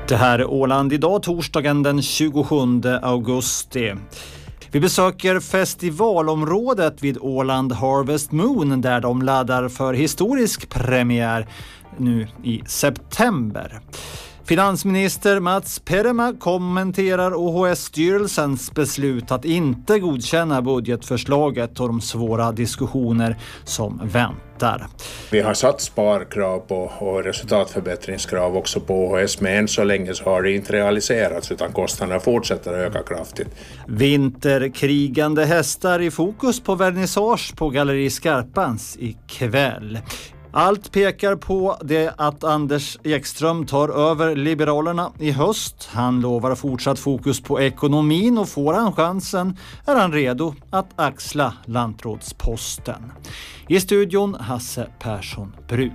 Det här är Åland idag, torsdagen den 27 augusti. Vi besöker festivalområdet vid Åland Harvest Moon där de laddar för historisk premiär nu i september. Finansminister Mats Perema kommenterar OHS-styrelsens beslut att inte godkänna budgetförslaget och de svåra diskussioner som väntar. Vi har satt sparkrav på och resultatförbättringskrav också på OHS, men än så länge så har det inte realiserats utan kostnaderna fortsätter att öka kraftigt. Vinterkrigande hästar i fokus på vernissage på Galleri Skarpans ikväll. Allt pekar på det att Anders Ekström tar över Liberalerna i höst. Han lovar fortsatt fokus på ekonomin och får han chansen är han redo att axla lantrådsposten. I studion Hasse Persson Bru.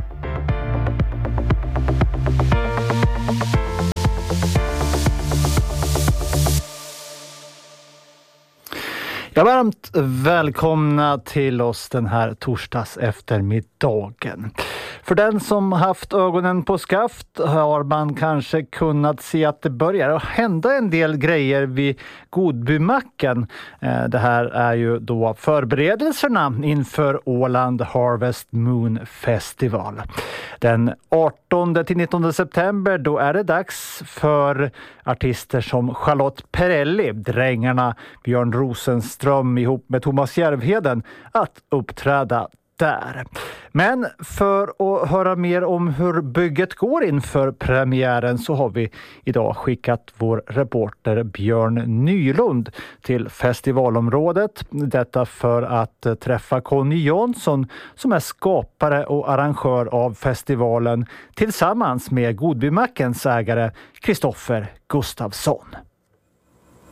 Ja, varmt välkomna till oss den här torsdags eftermiddagen. För den som haft ögonen på skaft har man kanske kunnat se att det börjar hända en del grejer vid Godbymacken. Det här är ju då förberedelserna inför Åland Harvest Moon Festival. Den 18-19 september då är det dags för artister som Charlotte Perrelli, Drängarna, Björn Rosenström ihop med Thomas Järvheden att uppträda där. Men för att höra mer om hur bygget går inför premiären så har vi idag skickat vår reporter Björn Nylund till festivalområdet. Detta för att träffa Conny Jansson som är skapare och arrangör av festivalen tillsammans med Godbymackens ägare Kristoffer Gustafsson.